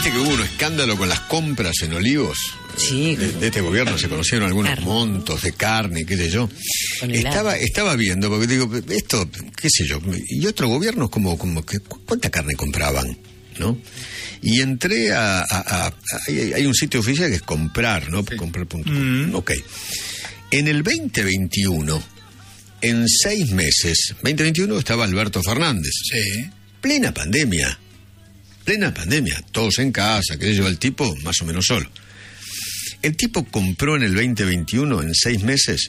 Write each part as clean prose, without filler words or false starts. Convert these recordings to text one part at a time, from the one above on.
Viste que hubo un escándalo con las compras en Olivos. Sí. De este gobierno se conocieron algunos montos de carne, qué sé yo. Estaba viendo, porque digo, esto, qué sé yo, y otros gobiernos como que, ¿cuánta carne compraban? ¿No? Y entré hay un sitio oficial que es comprar, ¿no? Sí. Comprar.com. Ok. En el 2021, en 6 meses, 2021 estaba Alberto Fernández. Sí. Plena pandemia, todos en casa, qué sé yo, el tipo más o menos solo. El tipo compró en el 2021, en 6 meses,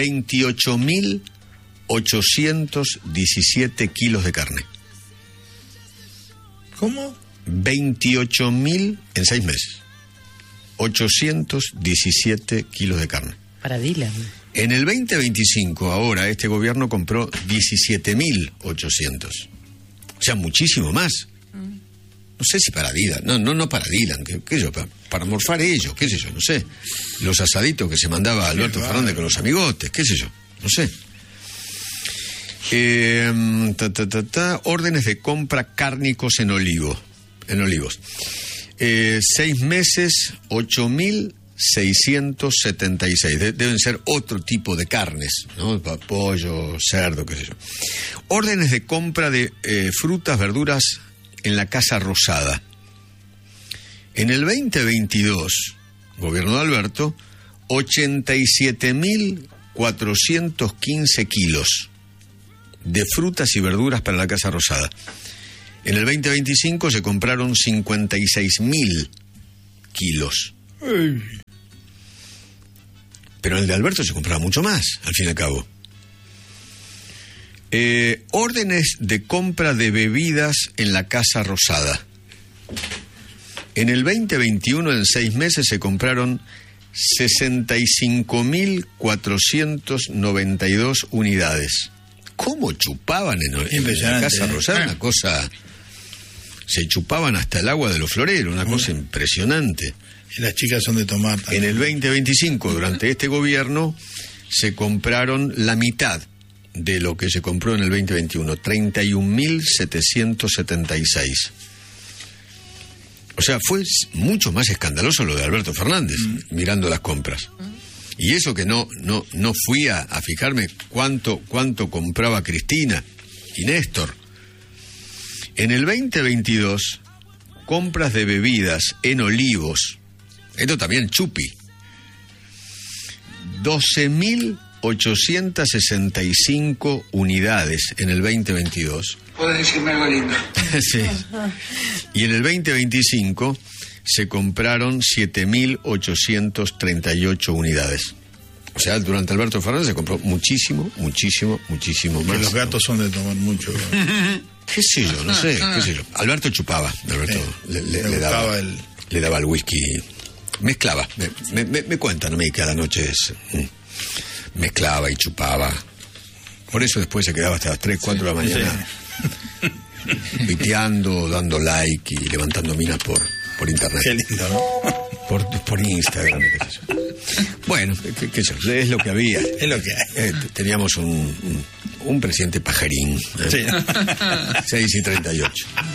28.817 kilos de carne. ¿Cómo? 28.000 en 6 meses. 817 kilos de carne. Para Dylan. En el 2025, ahora, este gobierno compró 17.800. O sea, muchísimo más. No sé si para Dylan, no para Dylan, qué sé yo, para morfar ellos, qué sé yo, no sé. Los asaditos que se mandaba Alberto Fernández con los amigotes, qué sé yo, no sé. Órdenes de compra cárnicos en Olivos. 6 meses, 8.676. Deben ser otro tipo de carnes, ¿no? Pollo, cerdo, qué sé yo. Órdenes de compra de frutas, verduras en la Casa Rosada. En el 2022, gobierno de Alberto, 87.415 kilos de frutas y verduras para la Casa Rosada. En el 2025 se compraron 56.000 kilos. Pero en el de Alberto se compraba mucho más, al fin y al cabo. Órdenes de compra de bebidas en la Casa Rosada. En el 2021, en 6 meses, se compraron 65.492 unidades. ¿Cómo chupaban en la Casa Rosada? Una cosa... Se chupaban hasta el agua de los floreros, una cosa impresionante. Y las chicas son de tomar también. En el 2025, durante este gobierno, se compraron la mitad de lo que se compró en el 2021, 31.776. O sea, fue mucho más escandaloso lo de Alberto Fernández, mirando las compras. Y eso que no fui a fijarme cuánto compraba Cristina y Néstor. En el 2022, compras de bebidas en Olivos, esto también chupi, 12.865 unidades en el 2022. ¿Puedes decirme algo lindo? Sí. Y en el 2025 se compraron 7.838 unidades. O sea, durante Alberto Fernández se compró muchísimo más. Que los gatos son de tomar mucho. ¿Qué sé yo? No sé, qué sé yo. Alberto chupaba. Alberto le daba el whisky. Mezclaba. Me cuentan, ¿no? Que a la noche mezclaba y chupaba. Por eso después se quedaba hasta las 3, 4 de la mañana. Piteando, dando like y levantando minas por internet. Qué lindo, ¿no? Por Instagram, qué sé yo. Bueno, qué sé yo, es lo que había. Es lo que hay. Teníamos un presidente pajarín. Sí. 6:38.